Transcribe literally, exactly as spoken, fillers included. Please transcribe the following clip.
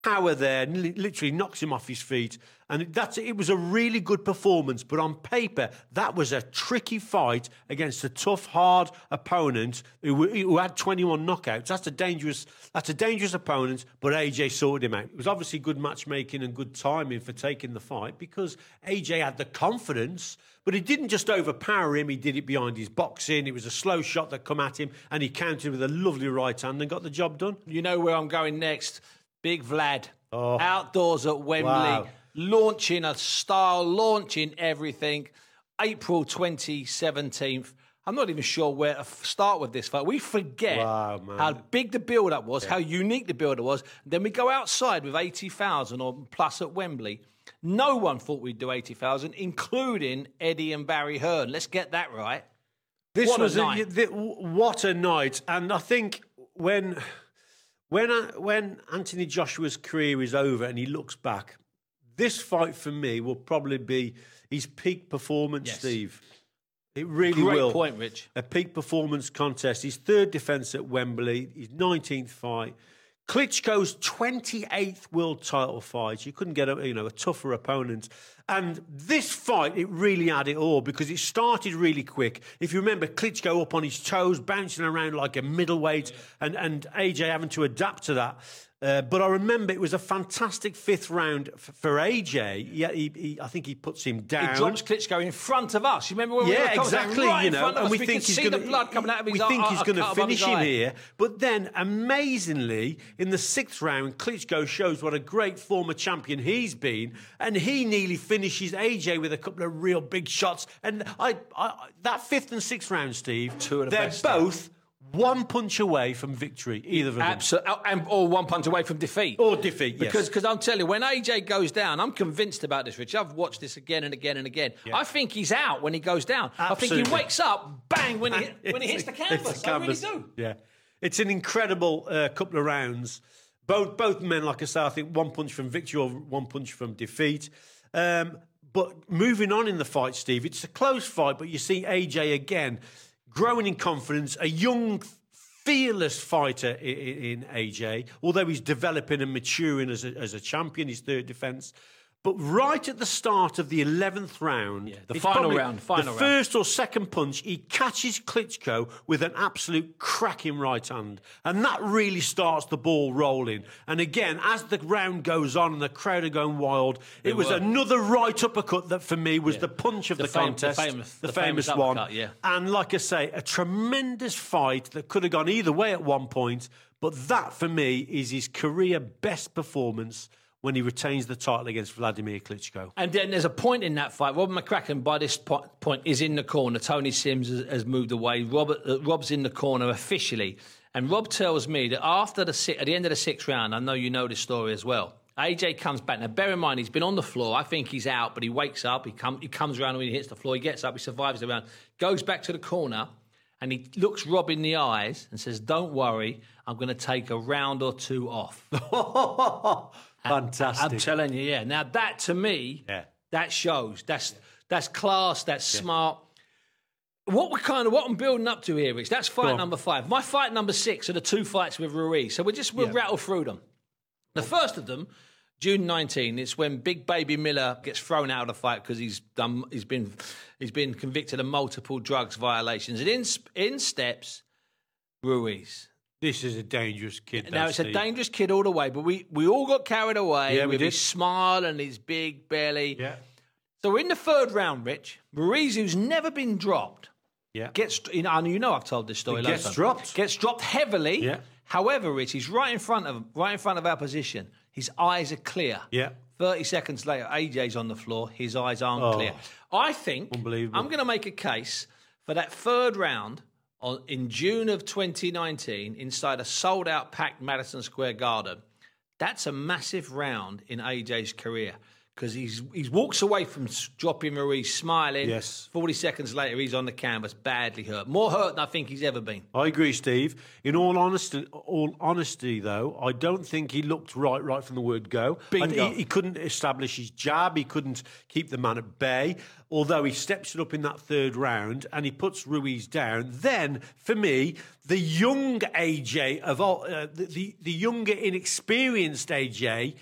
power there, li- literally knocks him off his feet. And that's it was a really good performance, but on paper, that was a tricky fight against a tough, hard opponent who, who had twenty-one knockouts. That's a dangerous that's a dangerous opponent, but A J sorted him out. It was obviously good matchmaking and good timing for taking the fight because A J had the confidence, but he didn't just overpower him, he did it behind his boxing. It was a slow shot that come at him, and he countered with a lovely right hand and got the job done. You know where I'm going next? Big Vlad, oh. outdoors at Wembley, wow. launching a style, launching everything. April twenty seventeen. I'm not even sure where to start with this fight. We forget wow, how big the build-up was, yeah. how unique the build-up was. Then we go outside with eighty thousand or plus at Wembley. No one thought we'd do eighty thousand, including Eddie and Barry Hearn. Let's get that right. This what was a a, night. the, what a night. And I think when... When when Anthony Joshua's career is over and he looks back, this fight for me will probably be his peak performance, yes. Steve. It really Great will. Great point, Rich. A peak performance contest. His third defence at Wembley, his nineteenth fight. Klitschko's twenty-eighth world title fight. You couldn't get a, you know, a tougher opponent. And this fight, it really had it all because it started really quick. If you remember, Klitschko up on his toes, bouncing around like a middleweight, yeah. and, and A J having to adapt to that. Uh, but I remember it was a fantastic fifth round f- for A J. Yeah, he, he, I think he puts him down. He drops Klitschko in front of us. You remember when yeah, we were exactly. Right you know, and and we, we we think he's going to the blood coming out of his We eye, think he's going to finish him eye. here. But then, amazingly, in the sixth round, Klitschko shows what a great former champion he's been, and he nearly finishes A J with a couple of real big shots. And I, I that fifth and sixth round, Steve, Two of the they're best both. One punch away from victory, either of them. Absolutely, and or one punch away from defeat. Or defeat, yes. Because cause I'm telling you, when A J goes down, I'm convinced about this, Rich. I've watched this again and again and again. Yeah. I think he's out when he goes down. Absolutely. I think he wakes up, bang, when he, when he hits the canvas. the canvas. I really do. Yeah. It's an incredible uh, couple of rounds. Both both men, like I say, I think one punch from victory or one punch from defeat. Um, but moving on in the fight, Steve, it's a close fight, but you see A J again growing in confidence, a young, fearless fighter in, in A J, although he's developing and maturing as a, as a champion, his third defence. But right at the start of the eleventh round, yeah, the final round, final the round. first or second punch, he catches Klitschko with an absolute cracking right hand. And that really starts the ball rolling. And again, as the round goes on and the crowd are going wild, They it was were. another right uppercut that for me was yeah. the punch of the, the fam- contest. The famous, the the famous, famous one. uppercut, yeah. And like I say, a tremendous fight that could have gone either way at one point. But that, for me, is his career best performance when he retains the title against Vladimir Klitschko. And then there's a point in that fight. Robert McCracken, by this po- point, is in the corner. Tony Sims has, has moved away. Robert, uh, Rob's in the corner officially. And Rob tells me that after the si- at the end of the sixth round, I know you know this story as well, A J comes back. Now, bear in mind, he's been on the floor. I think he's out, but he wakes up. He, come, he comes around when he hits the floor. He gets up. He survives the round. Goes back to the corner. And he looks Rob in the eyes and says, "Don't worry, I'm going to take a round or two off." Fantastic. I'm telling you, yeah. Now, that to me, yeah. that shows. That's that's class, that's yeah. smart. What we're kind of, what I'm building up to here, Rich, that's fight number five. My fight number six are the two fights with Ruiz. So we'll just, we'll yeah. rattle through them. The first of them, June nineteenth, it's when Big Baby Miller gets thrown out of the fight because he's done, he's been, he's been convicted of multiple drugs violations. And in, in steps Ruiz. This is a dangerous kid. Now, it's Steve. a dangerous kid all the way, but we, we all got carried away yeah, with did. his smile and his big belly. Yeah. So in the third round, Rich, Ruiz, who's never been dropped, yeah. gets, you know, you know I've told this story. He gets times. dropped. Gets dropped heavily. Yeah. However, Rich, he's right in front of right in front of our position. His eyes are clear. Yeah. thirty seconds later, A J's on the floor. His eyes aren't oh, clear. I think unbelievable. I'm going to make a case for that third round on, in June of twenty nineteen inside a sold-out packed Madison Square Garden. That's a massive round in A J's career because he's he walks away from s- dropping Ruiz smiling. Yes. forty seconds later, he's on the canvas, badly hurt. More hurt than I think he's ever been. I agree, Steve. In all honesty, all honesty, though, I don't think he looked right right from the word go. Bingo. I- He, he couldn't establish his jab. He couldn't keep the man at bay. Although he steps it up in that third round and he puts Ruiz down. Then, for me, the young A J of all, uh, the, the the younger, inexperienced A J